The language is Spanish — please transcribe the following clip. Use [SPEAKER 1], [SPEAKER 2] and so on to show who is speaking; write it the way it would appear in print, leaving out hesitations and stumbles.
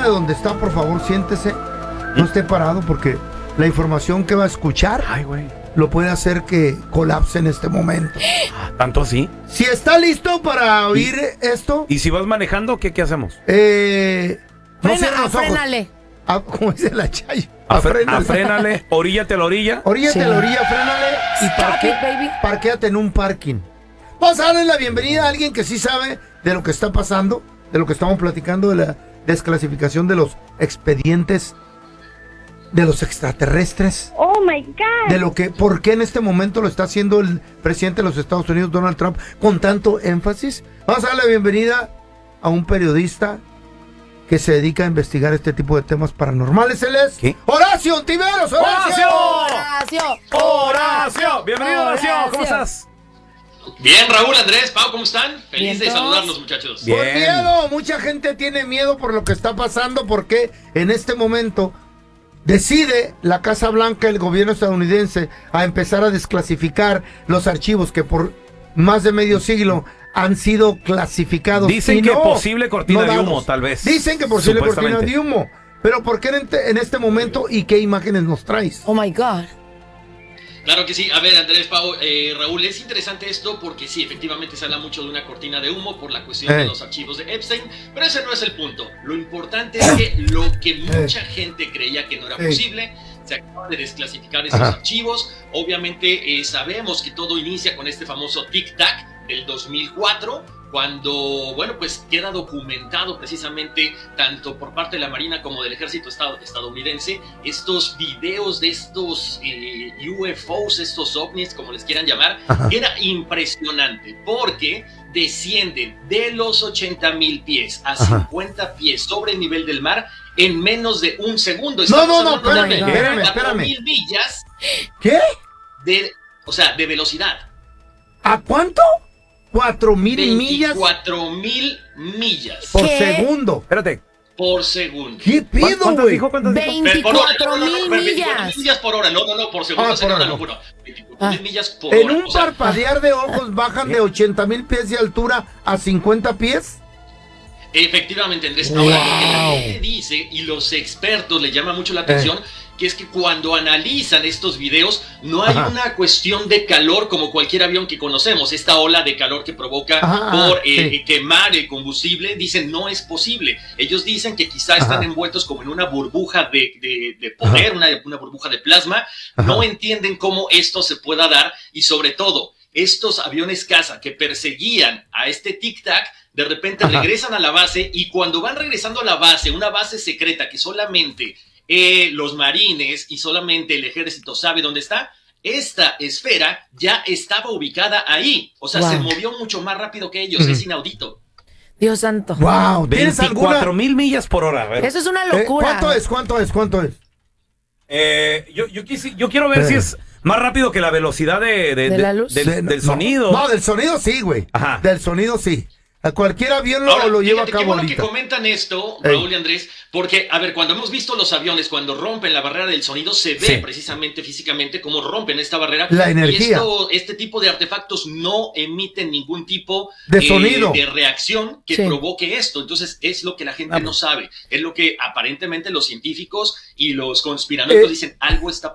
[SPEAKER 1] de donde está, por favor, siéntese. No esté parado porque la información que va a escuchar lo puede hacer que colapse en este momento.
[SPEAKER 2] ¿Tanto así?
[SPEAKER 1] Si está listo para oír esto.
[SPEAKER 2] ¿Y si vas manejando, qué hacemos?
[SPEAKER 1] No cierres los ojos.
[SPEAKER 3] Frénale.
[SPEAKER 1] Como dice la Chayo.
[SPEAKER 2] Frénale, oríllate a la orilla.
[SPEAKER 1] Oríllate a la orilla, frénale y parquéate en un parking. Vamos a darle la bienvenida a alguien que sí sabe de lo que está pasando, de lo que estamos platicando, de la desclasificación de los expedientes de los extraterrestres.
[SPEAKER 4] Oh my God.
[SPEAKER 1] De lo que, por qué en este momento lo está haciendo el presidente de los Estados Unidos, Donald Trump, con tanto énfasis. Vamos a darle la bienvenida a un periodista que se dedica a investigar este tipo de temas paranormales. Él es Horacio Ontiveros.
[SPEAKER 2] ¡Horacio! Bienvenido, Horacio. ¿Cómo estás?
[SPEAKER 5] Bien, Raúl, Andrés, Pau, ¿cómo están? Feliz de saludarlos, muchachos.
[SPEAKER 1] Bien. Por miedo, mucha gente tiene miedo por lo que está pasando, porque en este momento decide la Casa Blanca, el gobierno estadounidense, a empezar a desclasificar los archivos que por más de medio siglo han sido clasificados.
[SPEAKER 2] Dicen que posible cortina de humo, tal vez.
[SPEAKER 1] Dicen que posible cortina de humo. Pero ¿por qué en este momento y qué imágenes nos traes?
[SPEAKER 3] Oh my God.
[SPEAKER 5] Claro que sí. A ver, Andrés, Pau, Raúl, es interesante esto porque sí, efectivamente se habla mucho de una cortina de humo por la cuestión de los archivos de Epstein, pero ese no es el punto. Lo importante es que lo que mucha gente creía que no era posible, se acaba de desclasificar esos archivos. Obviamente sabemos que todo inicia con este famoso tic-tac del 2004, cuando, bueno, pues queda documentado precisamente tanto por parte de la Marina como del Ejército estadounidense estos videos de estos UFOs, estos ovnis, como les quieran llamar. Era impresionante porque descienden de los 80,000 pies a 50 pies sobre el nivel del mar en menos de un segundo.
[SPEAKER 1] No, espérame.
[SPEAKER 5] 4,000 millas.
[SPEAKER 1] ¿Qué?
[SPEAKER 5] O sea, de velocidad.
[SPEAKER 1] ¿A cuánto? 4,000 millas.
[SPEAKER 5] 4,000 millas.
[SPEAKER 1] Por segundo.
[SPEAKER 2] Espérate.
[SPEAKER 5] Por segundo.
[SPEAKER 1] ¿Qué pido, güey?
[SPEAKER 3] 24,000 millas.
[SPEAKER 5] Millas por hora. No, por segundo sería una locura. 24,000 millas por
[SPEAKER 1] en
[SPEAKER 5] hora.
[SPEAKER 1] En un parpadear de ojos bajan de 80,000 pies de altura a 50 pies.
[SPEAKER 5] Efectivamente, Andrés. Ahora, lo que la gente dice y los expertos le llama mucho la atención, que es que cuando analizan estos videos no hay una cuestión de calor como cualquier avión que conocemos, esta ola de calor que provoca por quemar el combustible. Dicen no es posible. Ellos dicen que quizá están envueltos como en una burbuja de poder, una burbuja de plasma. No entienden cómo esto se pueda dar y sobre todo estos aviones caza que perseguían a este tic-tac de repente regresan a la base y cuando van regresando a la base, una base secreta que solamente los marines y solamente el ejército sabe dónde está, esta esfera ya estaba ubicada ahí. O sea, se movió mucho más rápido que ellos. Es inaudito.
[SPEAKER 3] Dios santo.
[SPEAKER 1] Wow,
[SPEAKER 2] 24,000 millas por hora. A ver.
[SPEAKER 3] Eso es una locura.
[SPEAKER 1] ¿Cuánto es?
[SPEAKER 2] Yo quiero ver si es más rápido que la velocidad de la luz. Del sonido.
[SPEAKER 1] No, del sonido sí, güey. Del sonido sí. A cualquier avión lo lleva a cabo.
[SPEAKER 5] Qué bueno
[SPEAKER 1] ahorita
[SPEAKER 5] que comentan esto, Raúl y Andrés, porque, a ver, cuando hemos visto los aviones, cuando rompen la barrera del sonido, se ve precisamente físicamente cómo rompen esta barrera.
[SPEAKER 1] La energía.
[SPEAKER 5] Y este tipo de artefactos no emiten ningún tipo
[SPEAKER 1] de sonido,
[SPEAKER 5] de reacción que provoque esto. Entonces, es lo que la gente no sabe. Es lo que aparentemente los científicos y los conspiranoicos dicen, algo está